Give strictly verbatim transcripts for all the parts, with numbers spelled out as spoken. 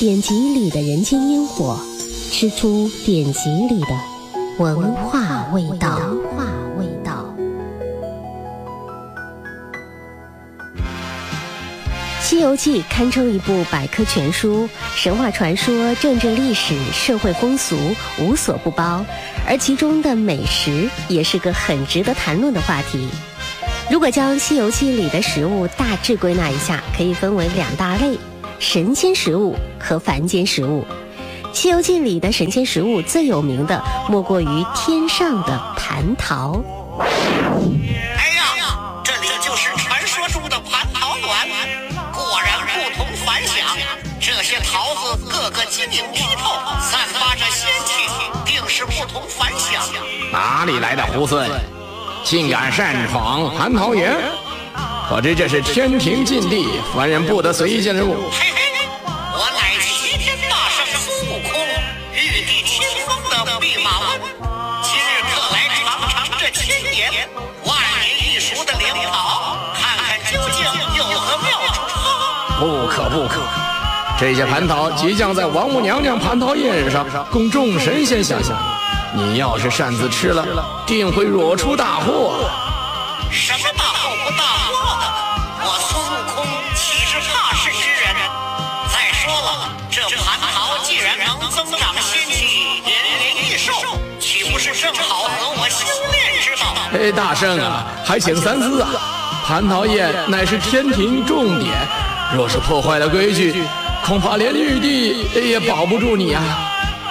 典籍里的人间烟火，吃出典籍里的文化味道。文化味道。《西游记》堪称一部百科全书，神话传说、政治历史、社会风俗无所不包，而其中的美食也是个很值得谈论的话题。如果将《西游记》里的食物大致归纳一下，可以分为两大类：神仙食物和凡间食物。《西游记》里的神仙食物最有名的莫过于天上的蟠桃。 哎呀，这里就是传说中的蟠桃园，果然不同凡响。这些桃子个个晶莹剔透，散发着仙气，定是不同凡响。 哪里来的猢狲，竟敢擅闯蟠桃园？可知这是天庭禁地，凡人不得随意进入。 嘿嘿，我乃齐天大圣孙悟空，玉帝亲封的弼马温，今日特来尝尝这千年万年一熟的灵桃，看看究竟有何妙处。 不可不可，这些蟠桃即将在王母娘娘蟠桃宴上供众神仙享用，你要是擅自吃了，定会惹出大祸。 什么大祸不大祸的？我孙悟空岂是怕事之人？再说了，这蟠桃既然能增长仙气，延年益寿，岂不是正好和我修炼之道？ 哎，大圣啊，还请三思啊！蟠桃宴乃是天庭重典，若是破坏了规矩，恐怕连玉帝也保不住你啊！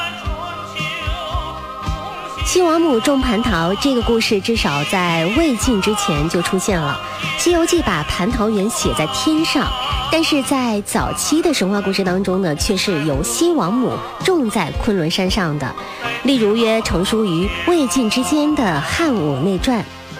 西王母种蟠桃这个故事至少在魏晋之前就出现了。《西游记》把蟠桃园写在天上，但是在早期的神话故事当中呢，却是由西王母种在昆仑山上的。例如约成书于魏晋之间的《汉武内传》。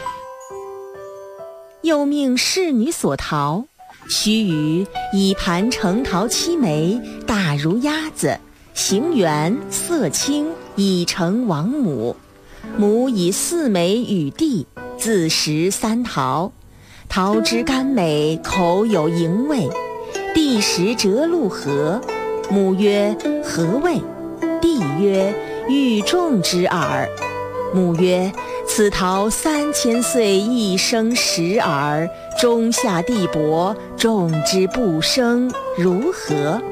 又命侍女所桃，须臾以盘成桃七枚，大如鸭子，形圆色青，已成王母。母以四枚与弟，自食三桃，桃之甘美，口有盈味。弟食折鹿核，母曰：何味？弟曰：欲种之耳。母曰：此桃三千岁一生食耳，中下地薄，种之不生，如何？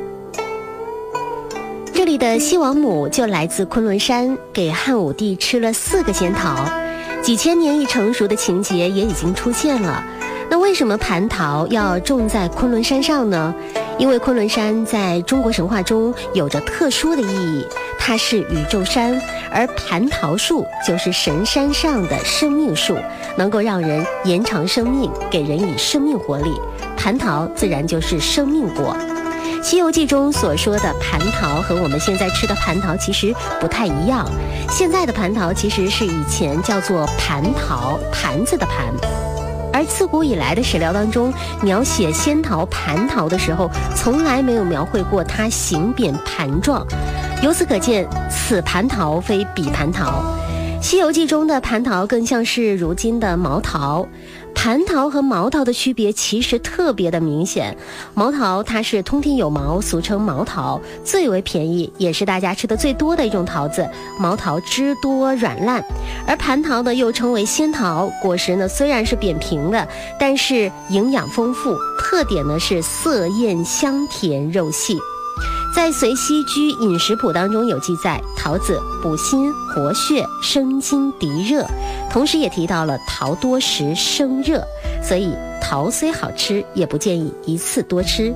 这里的西王母就来自昆仑山，给汉武帝吃了四个仙桃，几千年一成熟的情节也已经出现了。那为什么蟠桃要种在昆仑山上呢？因为昆仑山在中国神话中有着特殊的意义，它是宇宙山，而蟠桃树就是神山上的生命树，能够让人延长生命，给人以生命活力。蟠桃自然就是生命果。《西游记》中所说的蟠桃和我们现在吃的蟠桃其实不太一样，现在的蟠桃其实是以前叫做蟠桃，盘子的盘。而自古以来的史料当中，描写仙桃、蟠桃的时候，从来没有描绘过它形扁盘状。由此可见，此蟠桃非彼蟠桃。《西游记》中的蟠桃更像是如今的毛桃。蟠桃和毛桃的区别其实特别的明显，毛桃它是通体有毛，俗称毛桃，最为便宜，也是大家吃的最多的一种桃子。毛桃汁多软烂，而蟠桃呢又称为仙桃，果实呢虽然是扁平的，但是营养丰富，特点呢是色艳香甜肉细。在《随溪居饮食谱》当中有记载，桃子补心活血生津涤热，同时也提到了桃多食生热，所以桃虽好吃，也不建议一次多吃。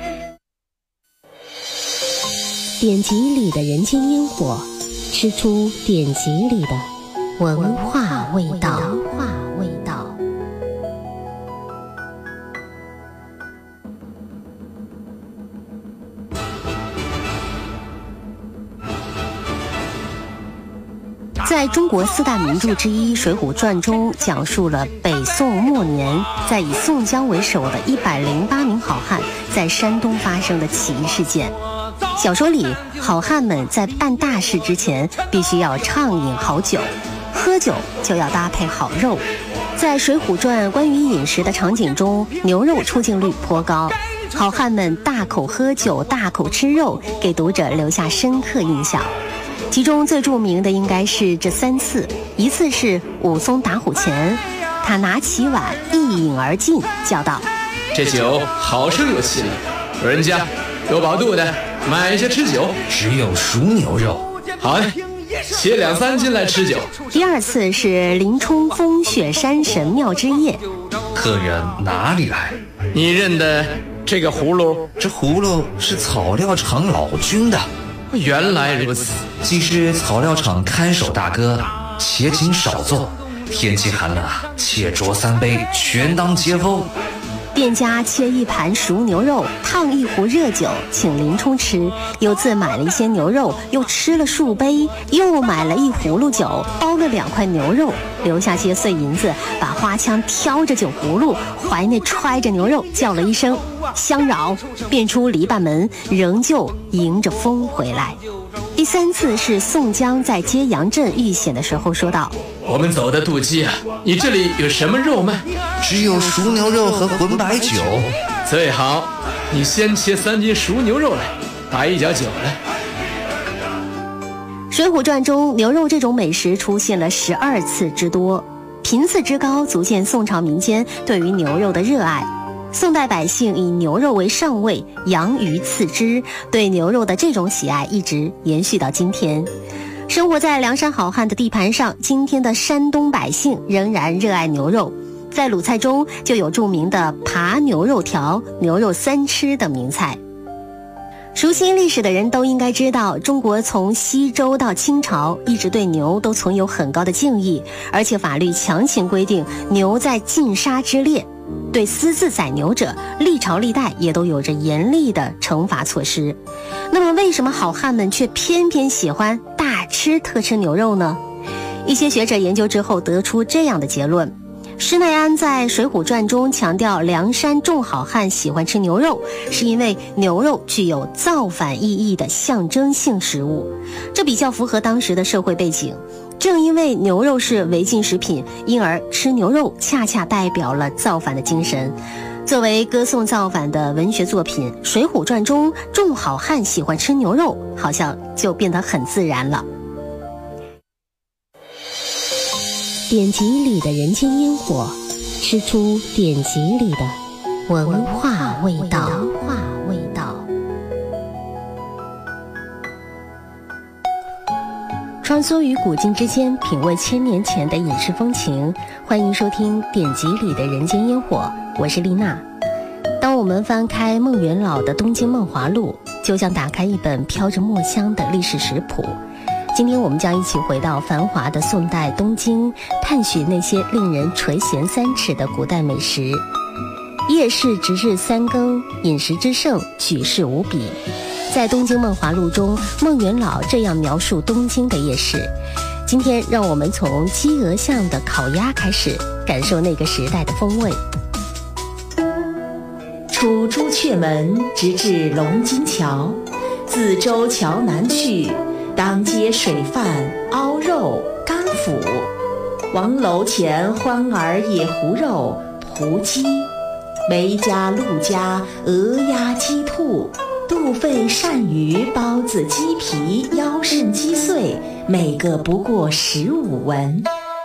典籍里的人间烟火，吃出典籍里的文化味道。文化味道。在中国四大名著之一《水浒传》中，讲述了北宋末年，在以宋江为首的一百零八名好汉在山东发生的起义事件。小说里，好汉们在办大事之前，必须要畅饮好酒，喝酒就要搭配好肉。在《水浒传》关于饮食的场景中，牛肉出镜率颇高。 好汉们大口喝酒、大口吃肉，给读者留下深刻印象。其中最著名的应该是这三次，一次是武松打虎前，他拿起碗一饮而尽，叫道：“ 这酒好生有气力，老人家有饱肚的，买些吃酒。 只有熟牛肉。 好的，切两三斤来吃酒。” 第二次是林冲封雪山神庙之夜， 客人哪里来？ 你认得这个葫芦？ 这葫芦是草料厂老君的。 原来如此， 既是草料厂看守大哥，且请少坐。天气寒冷，且酌三杯，全当接风。 店家切一盘熟牛肉，烫一壶热酒，请林冲吃，又自买了一些牛肉，又吃了数杯，又买了一葫芦酒，包了两块牛肉，留下些碎银子，把花枪挑着酒葫芦，怀内揣着牛肉，叫了一声相扰，便出篱笆门，仍旧迎着风回来。第三次是宋江在揭阳镇遇险的时候说道：“ 我们走的渡鸡啊，你这里有什么肉卖？ 只有熟牛肉和浑白酒。 最好，你先切三斤熟牛肉来，打一脚酒来。” 《水浒传》中牛肉这种美食出现了十二次之多，频次之高，足见宋朝民间对于牛肉的热爱。宋代百姓以牛肉为上位，羊鱼次之，对牛肉的这种喜爱一直延续到今天。生活在梁山好汉的地盘上，今天的山东百姓仍然热爱牛肉，在鲁菜中就有著名的扒牛肉条、牛肉三吃等名菜。熟悉历史的人都应该知道，中国从西周到清朝一直对牛都存有很高的敬意，而且法律强行规定牛在禁杀之列。对私自宰牛者，历朝历代也都有着严厉的惩罚措施。那么为什么好汉们却偏偏喜欢大吃特吃牛肉呢？一些学者研究之后得出这样的结论：施耐庵在《水浒传》中强调梁山众好汉喜欢吃牛肉，是因为牛肉具有造反意义的象征性食物，这比较符合当时的社会背景。正因为牛肉是违禁食品，因而吃牛肉恰恰代表了造反的精神。作为歌颂造反的文学作品，《水浒传》中众好汉喜欢吃牛肉，好像就变得很自然了。典籍里的人间烟火，吃出典籍里的文化味道。文化味道。穿梭于古今之间，品味千年前的饮食风情。欢迎收听《典籍里的人间烟火》，我是丽娜。当我们翻开孟元老的《东京梦华录》，就像打开一本飘着墨香的历史食谱。今天我们将一起回到繁华的宋代东京，探寻那些令人垂涎三尺的古代美食。夜市直至三更，饮食之盛，举世无比。在《东京梦华录》中，孟元老这样描述东京的夜市。今天让我们从鸡鹅巷的烤鸭开始，感受那个时代的风味。 出朱雀门，直至龙津桥，自周桥南去，当街水饭、凹肉、干腐。王楼前欢儿野狐肉、屠鸡，梅家、陆家、鹅鸭、鸡兔。肚肺、鳝鱼、包子、鸡皮、腰肾、鸡碎，每个不过十五文。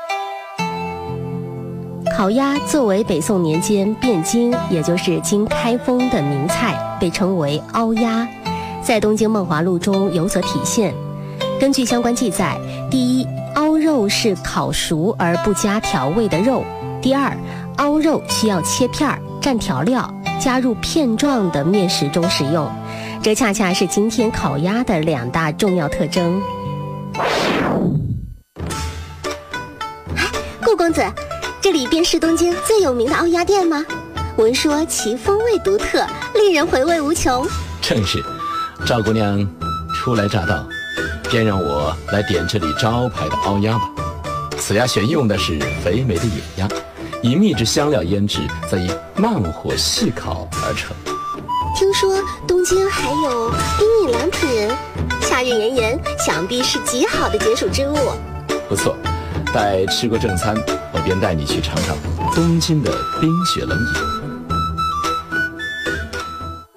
烤鸭作为北宋年间汴京，也就是今开封的名菜，被称为凹鸭，在《东京梦华录》中有所体现。根据相关记载，第一，凹肉是烤熟而不加调味的肉；第二，凹肉需要切片蘸调料，加入片状的面食中食用，这恰恰是今天烤鸭的两大重要特征。 顾公子，这里便是东京最有名的凹鸭店吗？闻说其风味独特，令人回味无穷。 正是，赵姑娘初来乍到，便让我来点这里招牌的凹鸭吧。此鸭选用的是肥美的野鸭，以秘制香料腌制，再以慢火细烤而成。 听说东京还有冰饮良品，夏日炎炎，想必是极好的解暑之物。 不错，待吃过正餐，我便带你去尝尝东京的冰雪冷饮。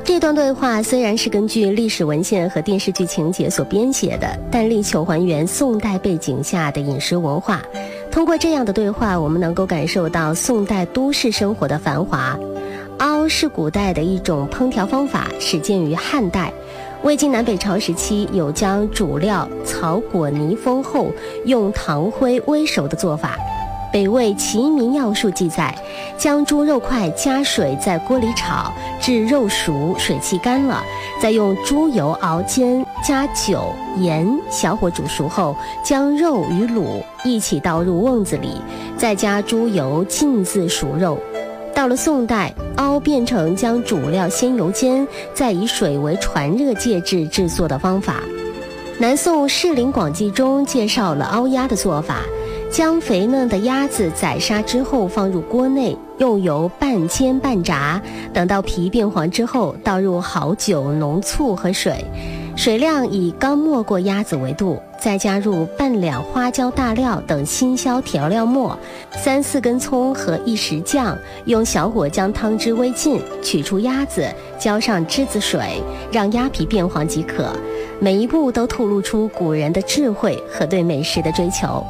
这段对话虽然是根据历史文献和电视剧情节所编写的，但力求还原宋代背景下的饮食文化。通过这样的对话，我们能够感受到宋代都市生活的繁华。熬是古代的一种烹调方法，始建于汉代。魏晋南北朝时期有将主料草裹泥封后用糖灰煨熟的做法。北魏齐民要术记载，将猪肉块加水在锅里炒，至肉熟水气干了，再用猪油熬煎，加酒盐小火煮熟后，将肉与卤一起倒入瓮子里，再加猪油浸渍熟肉。到了宋代，熬变成将主料先油煎，再以水为传热介质制作的方法。南宋《士林广记》中介绍了熬鸭的做法，将肥嫩的鸭子宰杀之后放入锅内，用油半煎半炸，等到皮变黄之后，倒入好酒、浓醋和水，水量以刚没过鸭子为度，再加入半两花椒大料等辛香调料末，三四根葱和一匙酱，用小火将汤汁煨尽，取出鸭子，浇上栀子水，让鸭皮变黄即可。每一步都透露出古人的智慧和对美食的追求。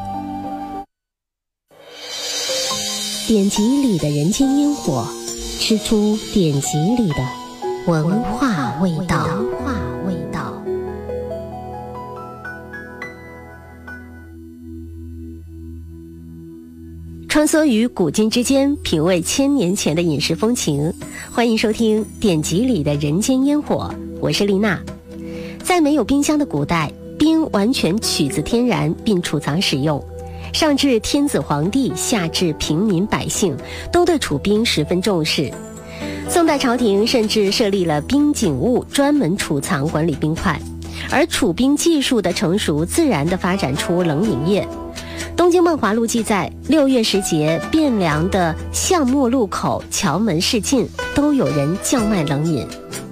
典籍里的人间烟火，吃出典籍里的文化味道。文化味道。穿梭于古今之间，品味千年前的饮食风情。欢迎收听《典籍里的人间烟火》，我是丽娜。在没有冰箱的古代，冰完全取自天然并储藏使用。上至天子皇帝，下至平民百姓，都对储冰十分重视。宋代朝廷甚至设立了冰景物，专门储藏管理冰块。而储冰技术的成熟，自然地发展出冷饮业。《东京梦华录》记载，六月时节，汴梁的相墨路口、桥门市近都有人叫卖冷饮。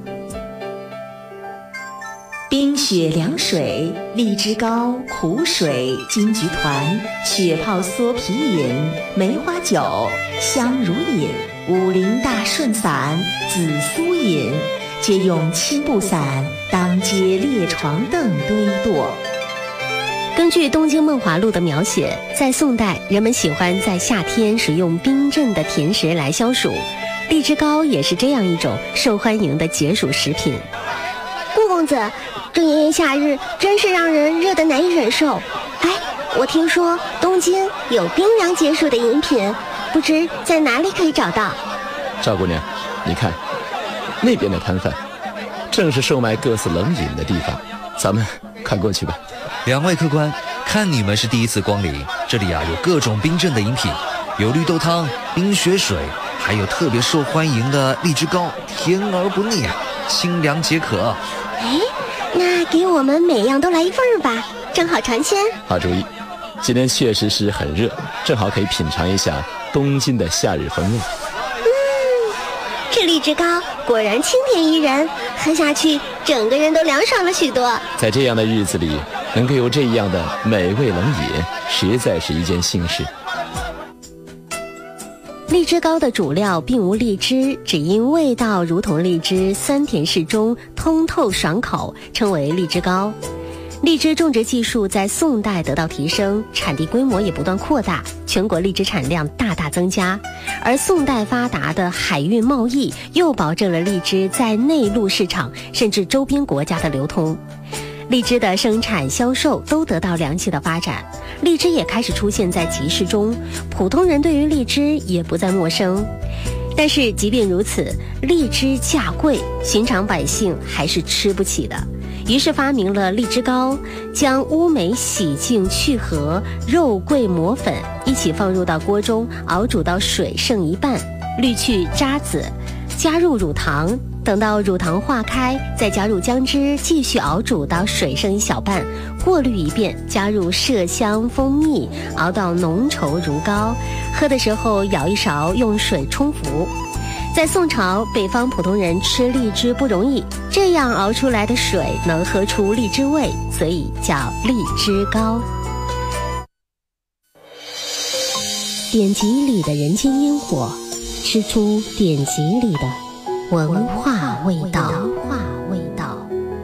冰雪凉水、荔枝糕、苦水、金桔团、雪泡蓑皮饮、梅花酒、香茹饮、武陵大顺散、紫苏饮，皆用青布伞当街列床凳堆垛。 根据《东京梦华录》的描写，在宋代，人们喜欢在夏天食用冰镇的甜食来消暑，荔枝糕也是这样一种受欢迎的解暑食品。 顾公子，这炎炎夏日真是让人热得难以忍受。哎，我听说东京有冰凉解暑的饮品，不知在哪里可以找到？ 赵姑娘，你看，那边的摊贩，正是售卖各色冷饮的地方，咱们看过去吧。 两位客官，看你们是第一次光临，这里啊有各种冰镇的饮品，有绿豆汤、冰雪水，还有特别受欢迎的荔枝糕，甜而不腻啊，清凉解渴。 哎，那给我们每样都来一份吧，正好尝鲜。 好主意，今天确实是很热，正好可以品尝一下东京的夏日风味。 嗯，这荔枝糕果然清甜宜人，喝下去整个人都凉爽了许多。 在这样的日子里，能够有这样的美味冷饮，实在是一件幸事。 荔枝糕的主料并无荔枝，只因味道如同荔枝，酸甜适中，通透爽口，称为荔枝糕。荔枝种植技术在宋代得到提升，产地规模也不断扩大，全国荔枝产量大大增加。而宋代发达的海运贸易，又保证了荔枝在内陆市场甚至周边国家的流通。荔枝的生产销售都得到良性的发展，荔枝也开始出现在集市中，普通人对于荔枝也不再陌生。但是即便如此，荔枝价贵，寻常百姓还是吃不起的，于是发明了荔枝糕，将乌梅洗净去核，肉桂磨粉一起放入到锅中，熬煮到水剩一半，滤去渣子，加入乳糖，等到乳糖化开，再加入姜汁，继续熬煮到水剩一小半，过滤一遍，加入麝香、蜂蜜，熬到浓稠如膏。喝的时候舀一勺，用水冲服。在宋朝，北方普通人吃荔枝不容易，这样熬出来的水能喝出荔枝味，所以叫荔枝糕。典籍里的人间烟火，吃出典籍里的文化味。 味道，文化味道。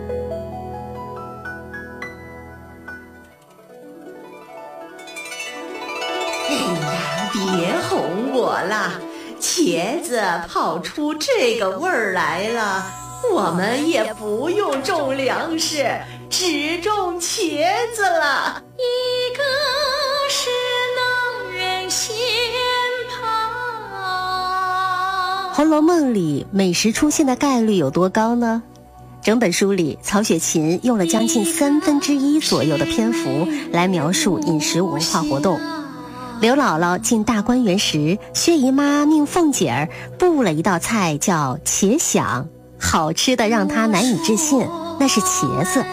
哎呀，别哄我了，茄子跑出这个味儿来了，我们也不用种粮食，只种茄子了。 一个是能人先跑。 《红楼梦》里美食出现的概率有多高呢？整本书里，曹雪芹用了将近三分之一左右的篇幅来描述饮食文化活动。刘姥姥进大观园时，薛姨妈命凤姐儿布了一道菜叫茄鲞，好吃的让她难以置信，那是茄子。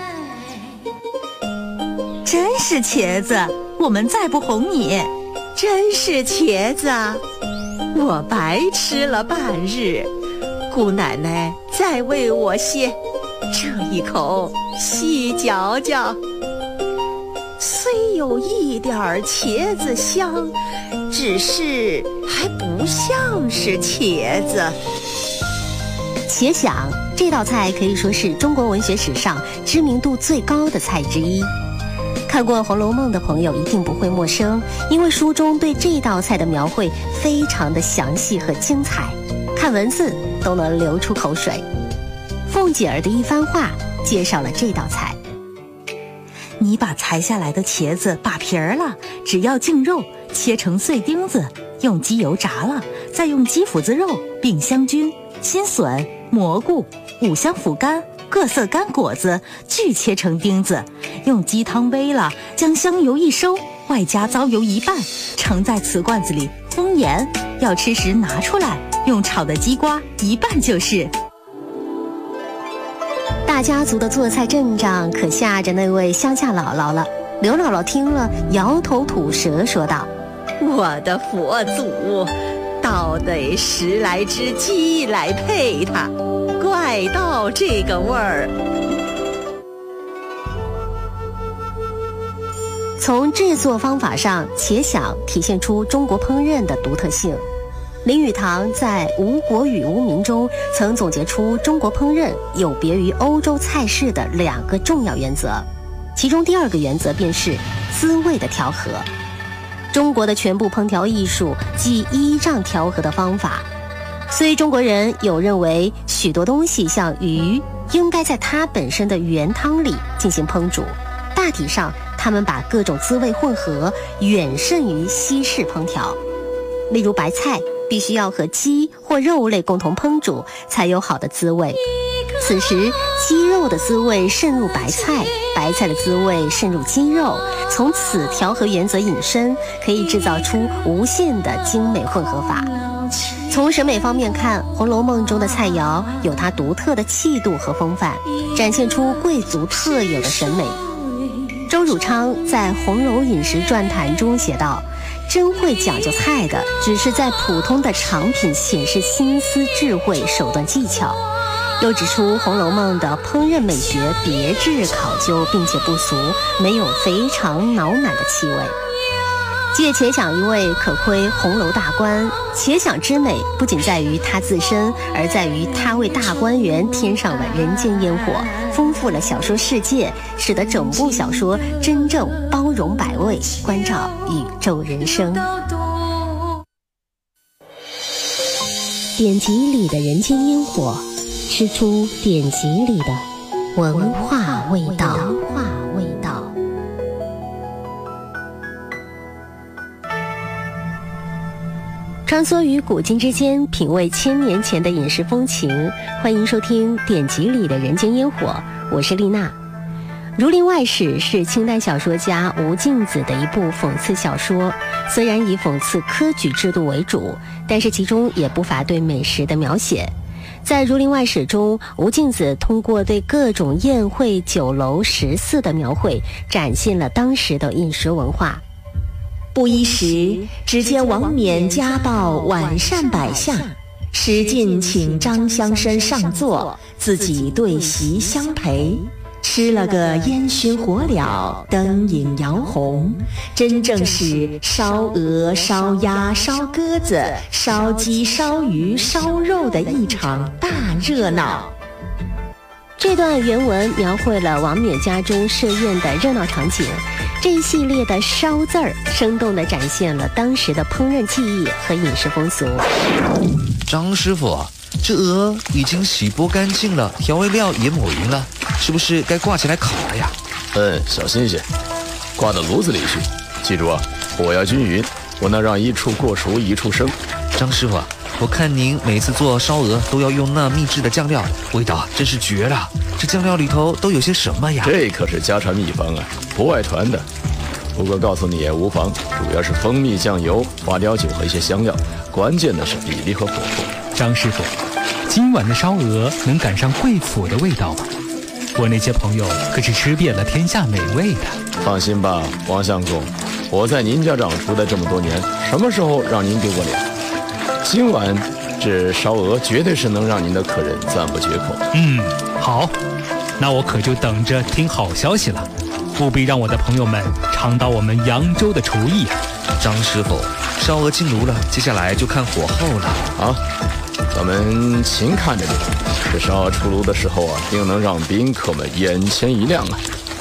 真是茄子，我们再不哄你。真是茄子，我白吃了半日。姑奶奶再喂我些，这一口细嚼嚼。虽有一点茄子香，只是还不像是茄子。 茄鲞这道菜可以说是中国文学史上知名度最高的菜之一。看过《红楼梦》的朋友一定不会陌生，因为书中对这道菜的描绘非常的详细和精彩，看文字都能流出口水。凤姐儿的一番话介绍了这道菜。 你把裁下来的茄子把皮儿了，只要净肉，切成碎丁子，用鸡油炸了，再用鸡脯子肉、并香菌、新笋、蘑菇、五香腐干、各色干果子俱切成丁子，用鸡汤煨了，将香油一收，外加糟油一半，盛在瓷罐子里封严。要吃时拿出来，用炒的鸡瓜一拌就是。 大家族的做菜阵仗可吓着那位乡下姥姥了。刘姥姥听了，摇头吐舌说道：“ 我的佛祖，倒得十来只鸡来配它，怪到这个味儿。” 从制作方法上，茄鲞体现出中国烹饪的独特性。林语堂在《吴国语无名》中曾总结出中国烹饪有别于欧洲菜式的两个重要原则，其中第二个原则便是滋味的调和。中国的全部烹调艺术即依仗调和的方法，虽中国人有认为许多东西像鱼应该在它本身的原汤里进行烹煮，大体上他们把各种滋味混合远胜于西式烹调。例如白菜必须要和鸡或肉类共同烹煮才有好的滋味，此时鸡肉的滋味渗入白菜，白菜的滋味渗入鸡肉，从此调和原则引申，可以制造出无限的精美混合法。从审美方面看，《红楼梦》中的菜肴有它独特的气度和风范，展现出贵族特有的审美。周汝昌在《红楼饮食传谈》中写道：“真会讲究菜的，只是在普通的常品显示心思、智慧、手段、技巧。”又指出《红楼梦》的烹饪美学别致考究，并且不俗，没有肥肠脑满的气味。借茄鲞一味，可窥红楼大观。茄鲞之美不仅在于它自身，而在于它为大观园添上了人间烟火，丰富了小说世界，使得整部小说真正包容百味，关照宇宙人生。典籍里的人间烟火，吃出典籍里的文化味道。文化味道。穿梭于古今之间，品味千年前的饮食风情。欢迎收听典籍里的人间烟火，我是丽娜。《儒林外史》是清代小说家吴敬梓的一部讽刺小说，虽然以讽刺科举制度为主，但是其中也不乏对美食的描写。在《儒林外史》中，吴敬梓通过对各种宴会、酒楼、食肆的描绘，展现了当时的饮食文化。 不一时，只见王冕家报晚膳摆下，史进请张乡绅上座，自己对席相陪，吃了个烟熏火燎，灯影摇红，真正是烧鹅、烧鸭、烧鸽子、烧鸡、烧鱼、烧肉的一场大热闹。 这段原文描绘了王冕家中设宴的热闹场景，这一系列的烧字儿生动地展现了当时的烹饪技艺和饮食风俗。 张师傅，这鹅已经洗剥干净了，调味料也抹匀了，是不是该挂起来烤了呀？ 嗯，小心些，挂到炉子里去。记住啊，火要均匀，不能让一处过熟一处生。 张师傅，我看您每次做烧鹅都要用那秘制的酱料，味道真是绝了。这酱料里头都有些什么呀？ 这可是家传秘方啊，不外传的。不过告诉你也无妨，主要是蜂蜜、酱油、花雕酒和一些香料，关键的是比例和火候。 张师傅，今晚的烧鹅能赶上贵府的味道吗？我那些朋友可是吃遍了天下美味的。 放心吧，王相公，我在您家长出的这么多年，什么时候让您丢过脸？今晚这烧鹅绝对是能让您的客人赞不绝口。 嗯，好，那我可就等着听好消息了，务必让我的朋友们尝到我们扬州的厨艺啊！ 张师傅，烧鹅进炉了，接下来就看火候了。 好，咱们勤看着点，这烧鹅出炉的时候啊，定能让宾客们眼前一亮啊！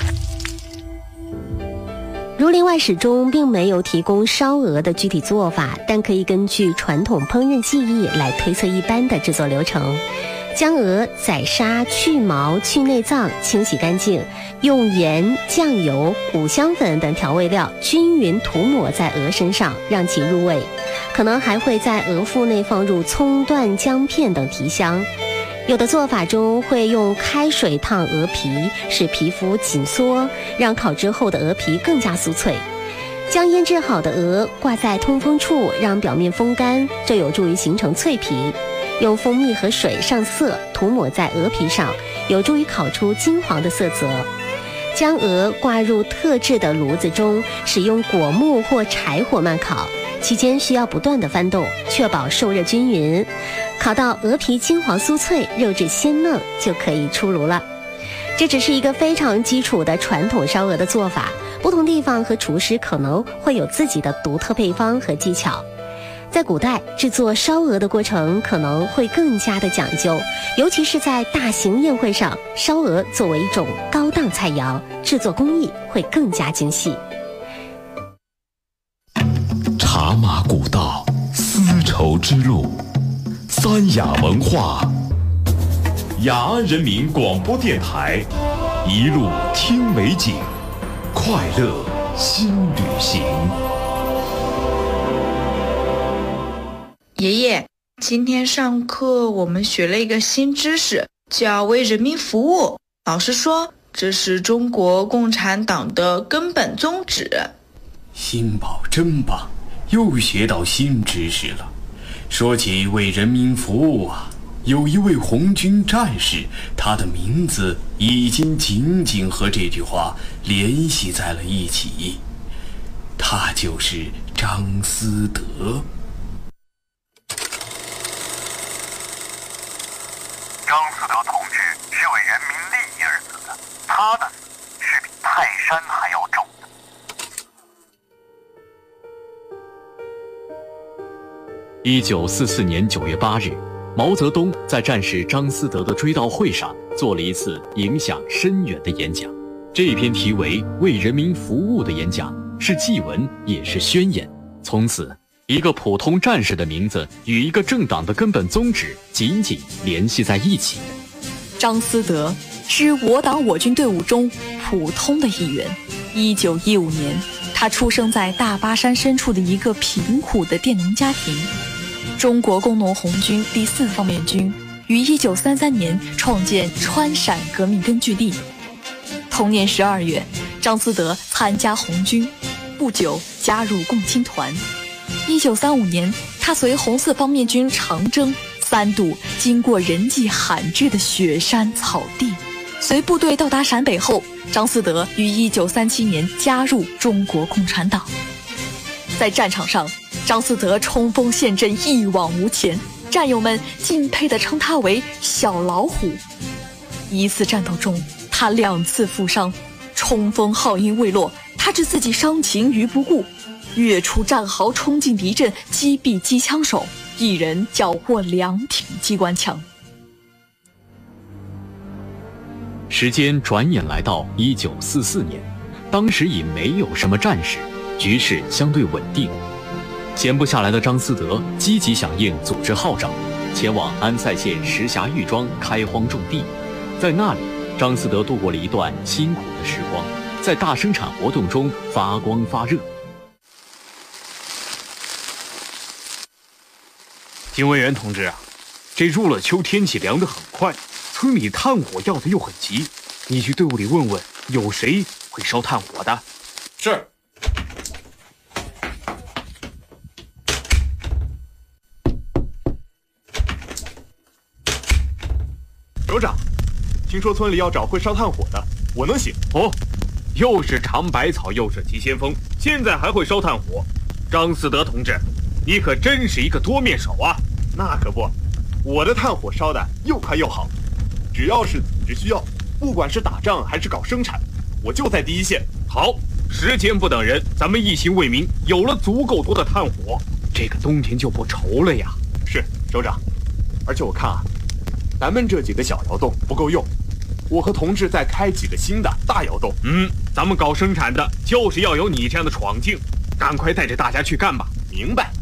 《儒林外史》中并没有提供烧鹅的具体做法，但可以根据传统烹饪技艺来推测一般的制作流程。将鹅宰杀、去毛、去内脏，清洗干净，用盐、酱油、五香粉等调味料均匀涂抹在鹅身上，让其入味。可能还会在鹅腹内放入葱段、姜片等提香。有的做法中会用开水烫鹅皮，使皮肤紧缩，让烤之后的鹅皮更加酥脆。将腌制好的鹅挂在通风处，让表面风干，这有助于形成脆皮。用蜂蜜和水上色，涂抹在鹅皮上，有助于烤出金黄的色泽。将鹅挂入特制的炉子中，使用果木或柴火慢烤，期间需要不断的翻动，确保受热均匀。烤到鹅皮金黄酥脆，肉质鲜嫩，就可以出炉了。这只是一个非常基础的传统烧鹅的做法，不同地方和厨师可能会有自己的独特配方和技巧。在古代，制作烧鹅的过程可能会更加的讲究，尤其是在大型宴会上，烧鹅作为一种高档菜肴，制作工艺会更加精细。 茶马古道，丝绸之路，三雅文化，雅安人民广播电台，一路听美景，快乐新旅行。 爷爷，今天上课我们学了一个新知识，叫为人民服务。老师说，这是中国共产党的根本宗旨。 新宝真棒，又学到新知识了。说起为人民服务啊，有一位红军战士，他的名字已经紧紧和这句话联系在了一起，他就是张思德。 张思德同志是为人民利益而死的，他的死是比泰山还要重的。 一九四四年九月八日，毛泽东在战士张思德的追悼会上做了一次影响深远的演讲。这篇题为《为人民服务》的演讲是祭文，也是宣言。从此，一个普通战士的名字与一个政党的根本宗旨紧紧联系在一起。 张思德是我党我军队伍中普通的一员。一九一五年，他出生在大巴山深处的一个贫苦的佃农家庭。中国工农红军第四方面军于一九三三年创建川陕革命根据地。同年十二月，张思德参加红军，不久加入共青团。一九三五年，他随红四方面军长征，三度经过人迹罕至的雪山草地。随部队到达陕北后，张思德于一九三七年加入中国共产党。在战场上，张思德冲锋陷阵，一往无前，战友们敬佩地称他为小老虎。一次战斗中，他两次负伤，冲锋号音未落，他置自己伤情于不顾，跃出战壕，冲进敌阵，击毙机枪手，一人缴获两挺机关枪。 时间转眼来到一九四四年，当时已没有什么战事，局势相对稳定。闲不下来的张思德积极响应组织号召，前往安塞县石峡峪庄开荒种地。在那里，张思德度过了一段辛苦的时光，在大生产活动中发光发热。 警卫员同志啊，这入了秋，天气凉得很快，村里炭火要的又很急，你去队伍里问问，有谁会烧炭火的？ 是。 首长，听说村里要找会烧炭火的，我能行。哦，又是尝百草，又是急先锋，现在还会烧炭火。张思德同志，你可真是一个多面手啊！那可不，我的炭火烧的又快又好，只要是组织需要，不管是打仗还是搞生产，我就在第一线。好，时间不等人，咱们一心为民，有了足够多的炭火，这个冬天就不愁了呀。是，首长。而且我看啊，咱们这几个小窑洞不够用，我和同志再开几个新的大窑洞。嗯，咱们搞生产的就是要有你这样的闯劲，赶快带着大家去干吧。明白。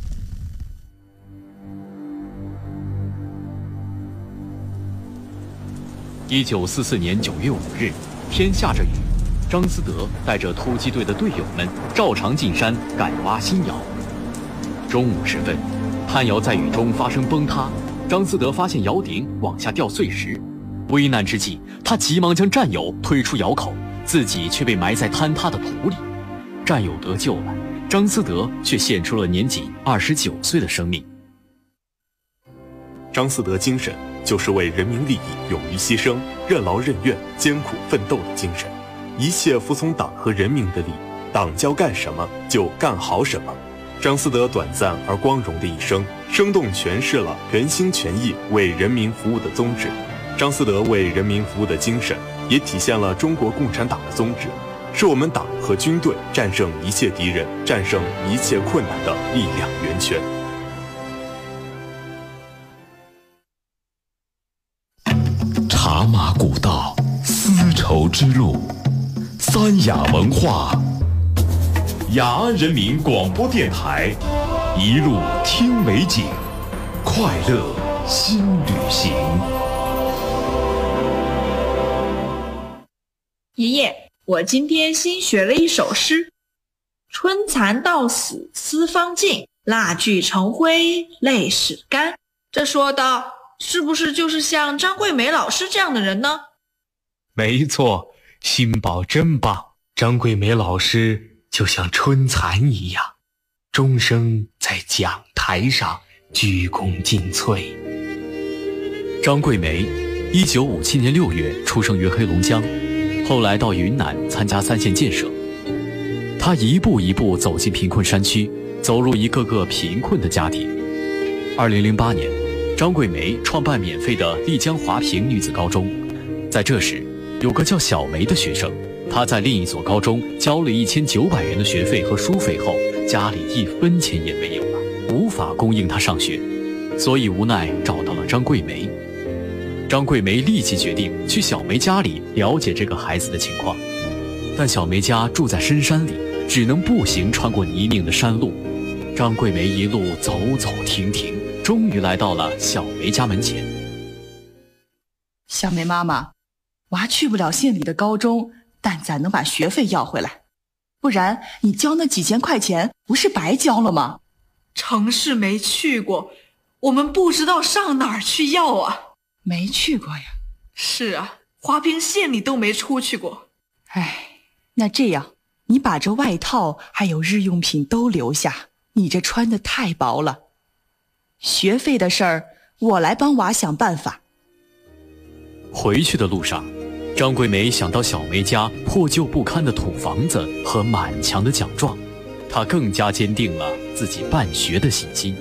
一九四四年九月五日，天下着雨，张思德带着突击队的队友们照常进山改挖新窑。中午时分，炭窑在雨中发生崩塌，张思德发现窑顶往下掉碎石，危难之际，他急忙将战友推出窑口，自己却被埋在坍塌的土里。战友得救了，张思德却献出了年仅二十九岁的生命。 张思德精神就是为人民利益勇于牺牲、任劳任怨、艰苦奋斗的精神，一切服从党和人民的力，党叫干什么就干好什么。张思德短暂而光荣的一生，生动诠释了全心全意为人民服务的宗旨。张思德为人民服务的精神，也体现了中国共产党的宗旨，是我们党和军队战胜一切敌人、战胜一切困难的力量源泉。 茶马古道，丝绸之路，三雅文化，雅安人民广播电台，一路听美景，快乐新旅行。 爷爷，我今天新学了一首诗：春蚕到死丝方尽，蜡炬成灰泪始干。这说的是不是就是像张桂梅老师这样的人呢？ 没错，新宝真棒。张桂梅老师就像春蚕一样，终生在讲台上鞠躬尽瘁。 张桂梅一九五七年六月出生于黑龙江，后来到云南参加三线建设。她一步一步走进贫困山区，走入一个个贫困的家庭。二零零八年，张桂梅创办免费的丽江华坪女子高中。在这时，有个叫小梅的学生，她在另一所高中交了一千九百元的学费和书费后，家里一分钱也没有了，无法供应她上学，所以无奈找到了张桂梅。张桂梅立即决定去小梅家里了解这个孩子的情况，但小梅家住在深山里，只能步行穿过泥泞的山路。张桂梅一路走走停停，终于来到了小梅家门前。 小梅妈妈，娃去不了县里的高中，但咱能把学费要回来，不然你交那几千块钱不是白交了吗？ 城市没去过，我们不知道上哪儿去要啊。 没去过呀？ 是啊，华坪县里都没出去过。 唉，那这样，你把这外套还有日用品都留下，你这穿的太薄了。学费的事儿，我来帮娃想办法。 回去的路上，张桂梅想到小梅家破旧不堪的土房子和满墙的奖状，她更加坚定了自己办学的信心。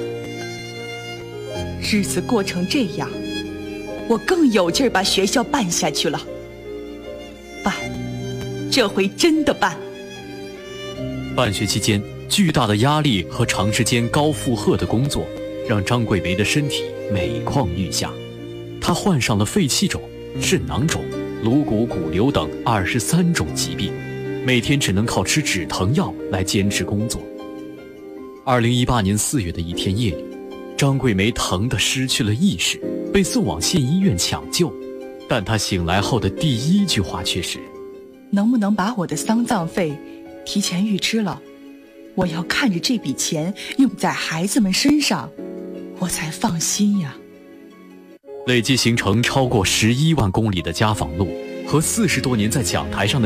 日子过成这样，我更有劲儿把学校办下去了。办，这回真的办。 办学期间，巨大的压力和长时间高负荷的工作，让张桂梅的身体每况愈下。她患上了肺气肿、肾囊肿、 颅骨骨瘤等二十三种疾病，每天只能靠吃止疼药来坚持工作。二零一八年四月的一天夜里，张桂梅疼得失去了意识，被送往县医院抢救。但她醒来后的第一句话却是： 能不能把我的丧葬费提前预支了？我要看着这笔钱用在孩子们身上，我才放心呀。 累计行程超过十一万公里的家访路和四十多年在讲台上的